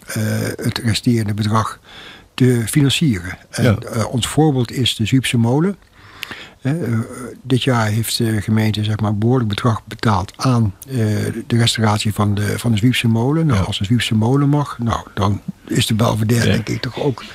het resterende bedrag te financieren. En ons voorbeeld is de Zwiepse molen. Dit jaar heeft de gemeente zeg maar, een behoorlijk bedrag betaald aan de restauratie van de Zwiepse molen. Nou, als de Zwiepse molen mag, dan is de Belvedere denk ik toch ook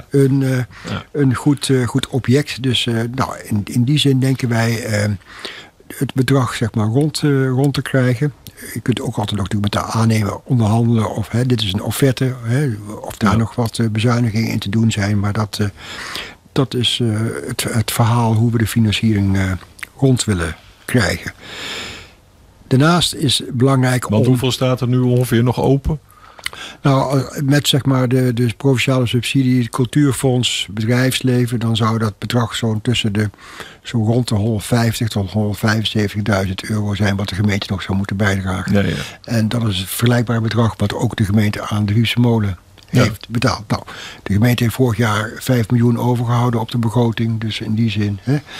een goed object. Dus in die zin denken wij het bedrag zeg maar, rond te krijgen. Je kunt ook altijd nog met de aannemer onderhandelen of dit is een offerte, of daar nog wat bezuinigingen in te doen zijn. Maar dat is het verhaal hoe we de financiering rond willen krijgen. Daarnaast is belangrijk Want hoeveel staat er nu ongeveer nog open? Nou, met zeg maar de provinciale subsidie, het cultuurfonds, bedrijfsleven, dan zou dat bedrag zo rond de 150.000 tot 175.000 euro zijn wat de gemeente nog zou moeten bijdragen. Ja. En dat is het vergelijkbare bedrag wat ook de gemeente aan de Zwiepse molen heeft betaald. Nou, de gemeente heeft vorig jaar 5 miljoen overgehouden op de begroting. Dus in die zin.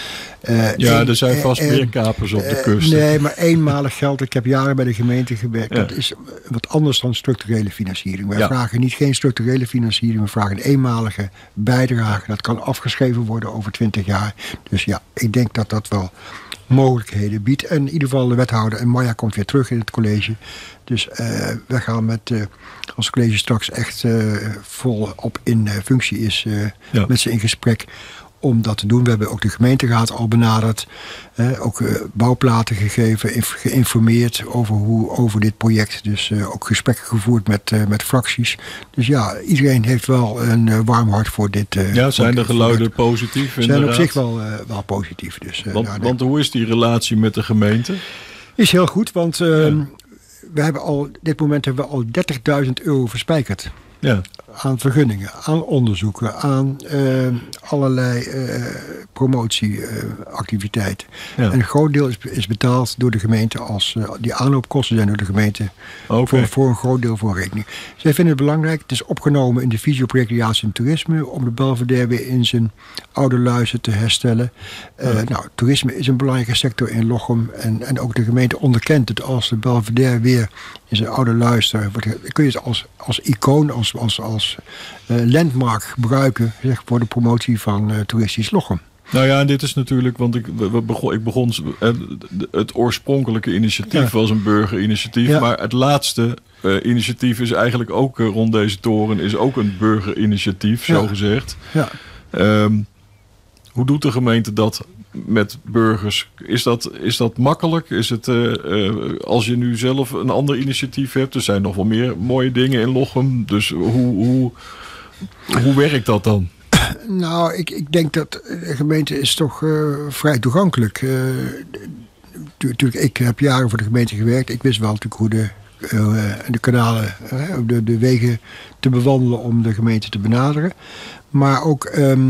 Er zijn vast meer kapers op de kust. Nee, maar eenmalig geld. Ik heb jaren bij de gemeente gewerkt. Dat is wat anders dan structurele financiering. Wij vragen geen structurele financiering. We vragen een eenmalige bijdrage. Dat kan afgeschreven worden over 20 jaar. Dus ik denk dat dat wel mogelijkheden biedt. En in ieder geval de wethouder en Maya komt weer terug in het college. Dus we gaan met als het college straks echt volop in functie is met ze in gesprek om dat te doen. We hebben ook de gemeenteraad al benaderd. Ook bouwplaten gegeven, geïnformeerd over dit project. Dus ook gesprekken gevoerd met fracties. Dus iedereen heeft wel een warm hart voor dit. Zijn de geluiden positief? Zijn op zich wel positief. Dus, want hoe is die relatie met de gemeente? Is heel goed, want we hebben dit moment hebben we al 30.000 euro verspijkerd. Ja. Aan vergunningen, aan onderzoeken, aan allerlei promotieactiviteiten. En een groot deel is betaald door de gemeente als die aanloopkosten zijn door de gemeente voor een groot deel voor rekening. Zij vinden het belangrijk, het is opgenomen in de visie op recreatie en toerisme om de Belvedere weer in zijn oude luizen te herstellen. Toerisme is een belangrijke sector in Lochem en ook de gemeente onderkent het als de Belvedere weer in zijn oude luister. Kun je het als icoon, als landmark gebruiken voor de promotie van toeristisch Lochem. Nou ja, en dit is natuurlijk, want ik begon het oorspronkelijke initiatief was een burgerinitiatief, maar het laatste initiatief is eigenlijk ook rond deze toren is ook een burgerinitiatief, zo gezegd. Ja. Hoe doet de gemeente dat met burgers? Is dat makkelijk? Is het als je nu zelf een ander initiatief hebt? Er zijn nog wel meer mooie dingen in Lochem. Dus hoe werkt dat dan? Nou, ik denk dat de gemeente is toch vrij toegankelijk. Natuurlijk, ik heb jaren voor de gemeente gewerkt. Ik wist wel natuurlijk hoe de kanalen, de wegen te bewandelen om de gemeente te benaderen. Maar ook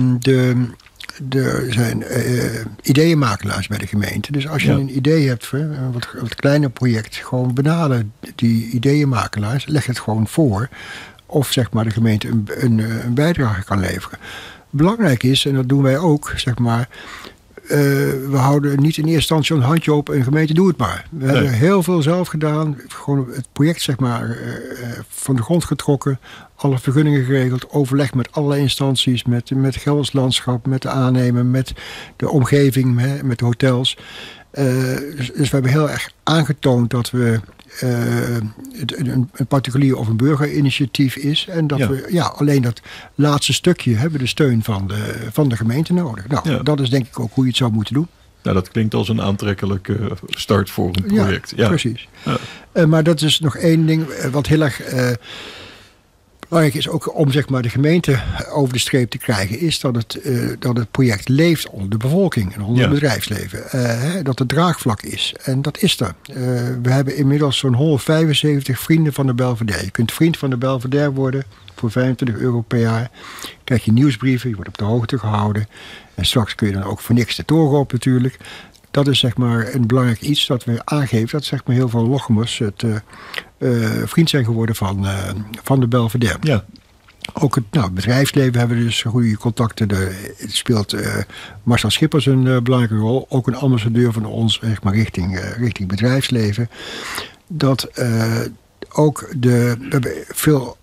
er zijn ideeënmakelaars bij de gemeente. Dus als je een idee hebt voor een wat kleiner project, gewoon benader die ideeënmakelaars, leg het gewoon voor. Of zeg maar de gemeente een bijdrage kan leveren. Belangrijk is, en dat doen wij ook, zeg maar, we houden niet in eerste instantie een handje op en gemeente doe het maar. We hebben heel veel zelf gedaan. Gewoon het project zeg maar van de grond getrokken. Alle vergunningen geregeld. Overleg met allerlei instanties. Met het Gelders Landschap. Met de aannemer. Met de omgeving. Met de hotels. Dus we hebben heel erg aangetoond dat we een particulier of een burgerinitiatief is. En dat we alleen dat laatste stukje hebben de steun van de gemeente nodig. Nou, dat is denk ik ook hoe je het zou moeten doen. Nou, dat klinkt als een aantrekkelijke start voor een project. Ja, precies. Ja. Maar dat is nog één ding wat heel erg belangrijk is ook om zeg maar, de gemeente over de streep te krijgen, is dat het project leeft onder de bevolking en onder het bedrijfsleven. Dat er draagvlak is. En dat is er. We hebben inmiddels zo'n 175 vrienden van de Belvedere. Je kunt vriend van de Belvedere worden voor €25 per jaar. Krijg je nieuwsbrieven, je wordt op de hoogte gehouden. En straks kun je dan ook voor niks de toren op natuurlijk. Dat is zeg maar een belangrijk iets dat we aangeven. Dat zeg maar heel veel Lochemers het vriend zijn geworden van de Belvedere. Ja. Ook het bedrijfsleven hebben we dus goede contacten. Het speelt Marcel Schippers een belangrijke rol. Ook een ambassadeur van ons zeg maar, richting bedrijfsleven. Dat we hebben veel